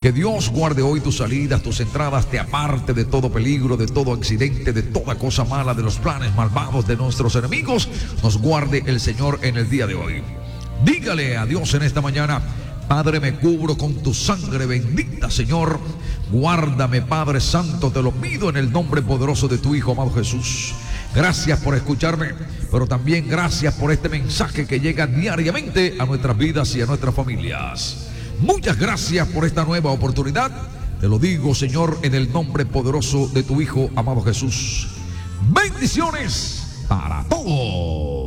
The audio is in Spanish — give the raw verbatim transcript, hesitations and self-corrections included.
Que Dios guarde hoy tus salidas, tus entradas, te aparte de todo peligro, de todo accidente, de toda cosa mala, de los planes malvados de nuestros enemigos. Nos guarde el Señor en el día de hoy. Dígale a Dios en esta mañana: Padre, me cubro con tu sangre bendita, Señor. Guárdame, Padre Santo, te lo pido en el nombre poderoso de tu Hijo amado Jesús. Gracias por escucharme, pero también gracias por este mensaje que llega diariamente a nuestras vidas y a nuestras familias. Muchas gracias por esta nueva oportunidad. Te lo digo, Señor, en el nombre poderoso de tu Hijo amado Jesús. Bendiciones para todos.